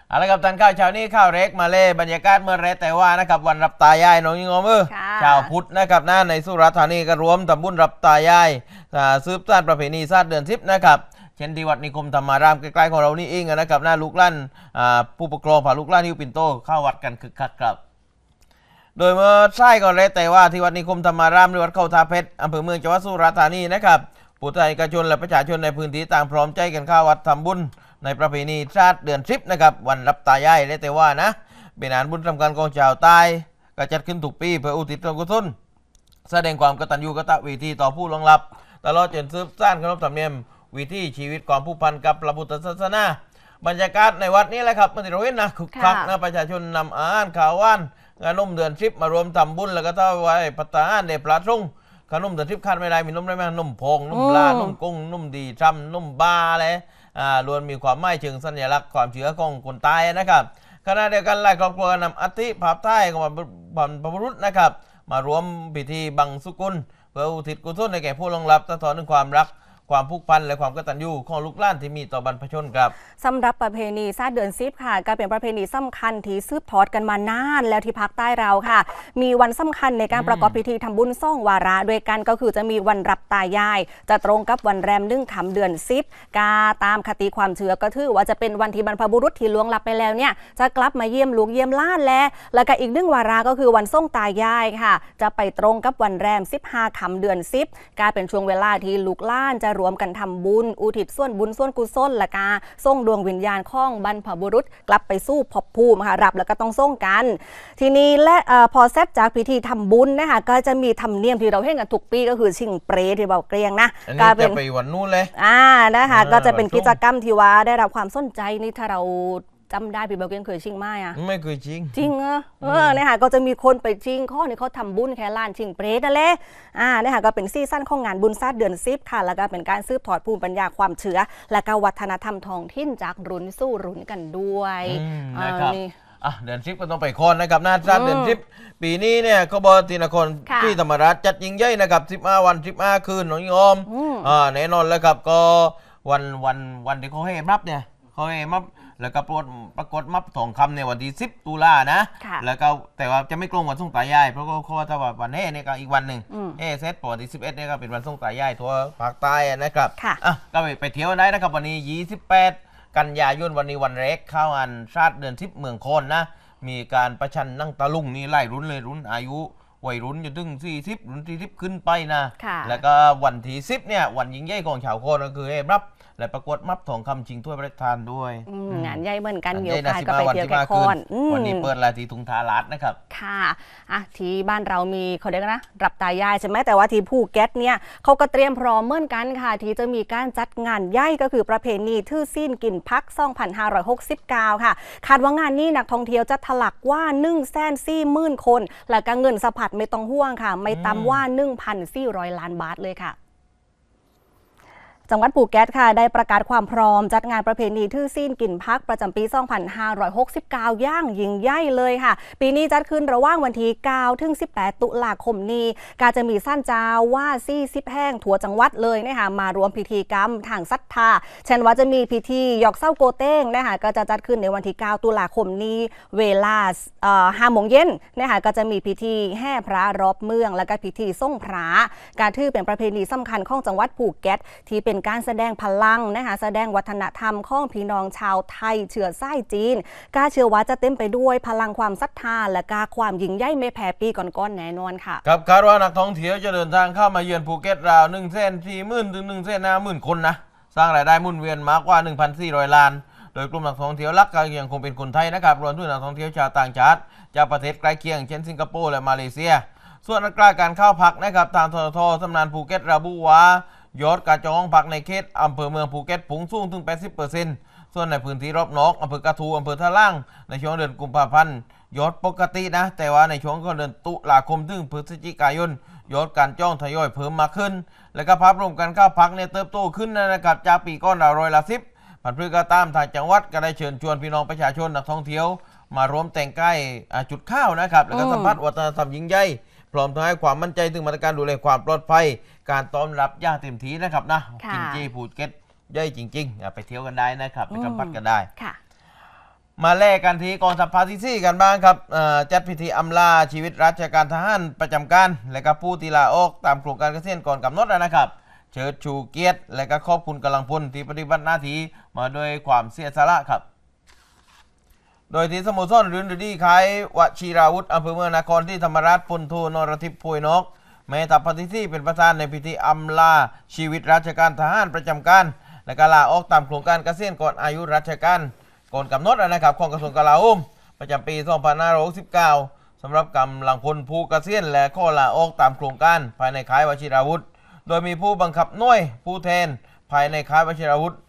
เอาละครับทานข้าวเช้านี้ข้าวเล็กมาเล่บรรยากาศเมื่อไรแต่ว่านะครับวันรับตายายน้องยิงมือชาวพุทธนะครับในสุราษฎร์ธานีก็รวมทำบุญรับตายายสืบสานประเพณีศาสตร์เดือน10นะครับเช่นที่วัดนิคมธรรมารามใกล้ๆของเรานี่เองนะครับหน้าลูกหลานผู้ปกครองพาลูกหลานฮิวปินโตเข้าวัดกันคึกคักครับโดยเมื่อใช่ก็เลยแต่ว่าที่วัดนิคมธรรมารามหรือวัดเข้าทาเพชรอำเภอเมืองจังหวัดสุราษฎร์ธานีนะครับผู้ทายกชนและประชาชนในพื้นที่ต่างพร้อมใจกันเข้าวัดทำบุญในประเพณีชาติเดือน10นะครับวันรับตายายเลยแต่ว่านะเป็นงานบุญสำคัญของชาวใต้ก็จัดขึ้นทุกปีเพื่ออุทิศส่วนกุศลแสดงความกตัญญูกตเวทีต่อผู้ล่วงลับตลอดจนสืบสานขนบธรรมเนียมวิถีชีวิตความผู้พันกับพระพุทธศาสนาบรรยากาศในวัดนี้แหละครับมันเราเห็นนะคึกคักนะประชาชนนำอาหารข้าวหวานขนมเดือน10มารวมทำบุญแล้วก็ถวายพระทหารในพระสงฆ์ขนมเดือน10ขาดไม่ได้มีนมได้ไหมนมพองนมปลานมกุ้งนมดีทำนมบ้าอะไรล้วนมีความหมายเชิงสัญลักษณ์ความเชื่อของคนตายนะครับขณะเดียวกันหลายครอบครัวนำอัฐิภาพท้ายของบรรพบุรุษนะครับมารวมพิธีบังสุกุลเพื่ออุทิศกุศลให้แก่ผู้ล่วงลับสะท้อนถึงความรักความผูกพันและความกตัญญูของลูกหลานที่มีต่อบรรพชนครับสำหรับประเพณีศาสตร์เดือน10ค่ะก็เป็นประเพณีสำคัญที่สืบทอดกันมานานแล้วที่ภาคใต้เราค่ะมีวันสำคัญในการประกอบพิธีทำบุญ2 วาระด้วยกันก็คือจะมีวันรับตายายจะตรงกับวันแรม1 ค่ำเดือน10กาตามคติความเชื่อก็ถือว่าจะเป็นวันที่บรรพบุรุษที่ล่วงลับไปแล้วเนี่ยจะกลับมาเยี่ยมลูกเยี่ยมหลานแล้วก็อีก1 วาระก็คือวันส่งตายายค่ะจะไปตรงกับวันแรม15 ค่ำเดือน10กาเป็นช่วงเวลาที่ลูกหลานจะรวมกันทำบุญอุทิศส่วนบุญส่วนกุศลและกาส่งดวงวิญญาณของบรรพบุรุษกลับไปสู่ภพภูมิค่ะรับแล้วก็ต้องส่งกันทีนี้และพอเสร็จจากพิธีทำบุญนะคะก็จะมีธรรมเนียมที่เราเห็นกันทุกปีก็คือชิงเปรตที่เบาเกรียงนะก็เป็นไปวันนู้นเลยนะคะก็จะเป็นกิจกรรมที่ว่าได้รับความสนใจนี่ถ้าเราจำได้พี่เบลเกนเคยชิงไหมไม่เคยชิงจริงเนี่ยค่ะก็จะมีคนไปชิงข้อนี้เขาทำบุญแค่ล้านชิงเปรตนั่นแหละเนี่ยค่ะก็เป็นซีซั่นของงานบุญศาสตร์เดือน10ค่ะแล้วก็เป็นการสืบทอดภูมิปัญญาความเชื่อและก็วัฒนธรรมท้องถิ่นจากรุ่นสู่รุ่นกันด้วยนะครับเดือน10ก็ต้องไปคอนนะครับน่าจะเดือน10ปีนี้เนี่ยเขาบอกที่นครที่ธรรมราชจัดยิ่งใหญ่นะครับ15 วัน15 คืนน้องยอมแน่นอนแล้วครับก็วันที่เขาให้รับเนี่ยเขาให้รับแล้วก็ปรากฏมับทองคำในวันที่10 ตุลานะแล้วก็แต่ว่าจะไม่ตรงวันส่งตายายเพราะเขาถ้าว่าวันเฮ่เนี่ยก็อีกวันหนึ่งเซตวันที่11เนี่ยก็เป็นวันส่งตายายทั่วภาคใต้นะครับก็ไปเที่ยวได้นะครับวันนี้28 กันยายนวันนี้วันแรกเข้าอันชาติเดือน10เมืองโคนนะมีการประชันนั่งตะลุงนี่ไล่รุ่นเลยรุ่นอายุวัยรุ่นจนถึง40รุ่น40ขึ้นไปนะแล้วก็วันที่10เนี่ยวันยิ่งใหญ่ของชาวโคนก็คือให้รับและประกวดมับทองคำชิงถ้วยพระราชทานด้วยงานใหญ่เหมือนกันเดี๋ยวก็ไปเที่ยวแก่คอนวันนี้เปิดลายทีทุงทารัดนะครับค่ะที่บ้านเรามีเขาเรียกนะรับตายายใช่ไหมแต่ว่าที่ภูเก็ตเนี่ยเขาก็เตรียมพร้อมเหมือนกันค่ะที่จะมีการจัดงานใหญ่ก็คือประเพณีทื่อซีนกินพัก2569ค่ะคาดว่างานนี้นักท่องเที่ยวจะทะลักว่า140,000 คนและก็เงินสะพัดไม่ต้องห่วงค่ะไม่ต่ำว่า 1,400 ล้านบาทเลยค่ะจังหวัดภูเก็ตค่ะได้ประกาศความพร้อมจัดงานประเพณีทื่อซีนกินพักประจำปี2569ย่างยิ่งใหญ่เลยค่ะปีนี้จัดขึ้นระหว่างวันที่9 ถึง 18 ตุลาคมนี้ก็จะมีสั้นจาว่า40 แห่งทั่วจังหวัดเลยนะคะมารวมพิธีกรรมทางศรัทธาเช่นว่าจะมีพิธียอกเศร้าโกเต้งนะคะก็จะจัดขึ้นในวันที่9 ตุลาคมนี้เวลา5 โมงเย็นนะคะก็จะมีพิธีแห่พระรอบเมืองและก็พิธีส่งพระการถือเป็นประเพณีสำคัญของจังหวัดภูเก็ตที่เป็นการแสดงพลังนะคะแสดงวัฒนธรรมของพี่น้องชาวไทยเชื้อสายจีนกาเชื่อว่าจะเต็มไปด้วยพลังความศรัทธาและกาความยิ่งใหญ่ไม่แพ้ปีก่อนๆแน่นอนค่ะครับคาดว่านักท่องเที่ยวจะเดินทางเข้ามาเยือนภูเก็ตราว140,000 ถึง 150,000 คนนะสร้างรายได้หมุนเวียนมากกว่า 1,400 ล้านโดยกลุ่มนักท่องเที่ยวหลักก็ยังคงเป็นคนไทยนะครับรวมถึงนักท่องเที่ยวชาวต่างชาติจากประเทศใกล้เคียงเช่นสิงคโปร์และมาเลเซียส่วนอัตราการเข้าพักนะครับทางททสำนักภูเก็ตระบุว่ายอดการจองห้องพักในเขตอำเภอเมืองภูเก็ตพุ่งสูงถึง 80% ส่วนในพื้นที่รอบนอกอำเภอกระทูอำเภอท่าล่างในช่วงเดือนกุมภาพันธ์ยอดปกตินะแต่ว่าในช่วงเดือนตุลาคมถึงพฤศจิกายนยอดการจองทยอยเพิ่มมากขึ้นและก็ภาพรวมการเข้าพักเนี่ยเติบโตขึ้นนะครับจากปีก่อนราว10%ผันพืชก็ตามทางจังหวัดก็ได้เชิญชวนพี่น้องประชาชนนักท่องเที่ยวมารวมแต่งใกล้จุดข้าวนะครับแล้วก็สัมผัสวัฒนธรรมยิ่งใหญ่พร้อมทั้งให้ความมั่นใจถึงมาตรการดูแลความปลอดภัยการต้อนรับอย่างเต็มที่นะครับนะกินจีภูเก็ตย่อยจริงๆไปเที่ยวกันได้นะครับไปสัมผัสกันได้มาแลกกันที่กองทัพภาคที่ 4กันบ้างครับจัดพิธีอำลาชีวิตราชการทหารประจำการและก็ผู้ที่ลาออกตามโครงการเกษียณก่อนกำหนดนะครับเชิดชูเกียรติและก็ขอบคุณกำลังพลที่ปฏิบัติหน้าที่มาด้วยความเสียสละครับโดยที่สโมสรรื่นฤดีคายวชิราวุธอำเภอเมืองนครที่ธรรมราชพลโทนรทิพย์พวยนกแม่ทัพภาคที่ 4เป็นประธานในพิธีอำลาชีวิตราชการทหารประจำการและก็ลาออกตามโครงการเกษียณก่อนอายุราชการก่อนกำหนดนะครับของกระทรวงกลาโหมประจำปี 2569 สำหรับกำลังพลผู้เกษียณและข้อลาออกตามโครงการภายในค่ายวชิราวุธโดยมีผู้บังคับหน่วยผู้แทนภายในค่ายวชิราวุธ